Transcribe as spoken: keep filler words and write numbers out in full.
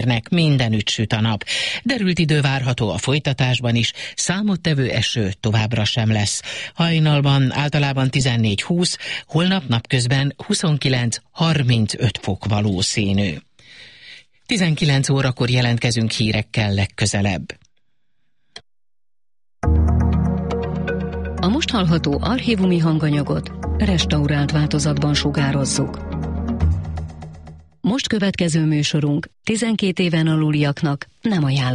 Mindenütt süt a nap. Derült idő várható a folytatásban is, számottevő eső továbbra sem lesz. Hajnalban általában tizennégy húsz, holnap napközben huszonkilenc harmincöt fok valószínű. tizenkilenc órakor jelentkezünk hírekkel legközelebb. A most hallható archívumi hanganyagot restaurált változatban sugározzuk. Most következő műsorunk tizenkét éven aluliaknak nem ajánlott.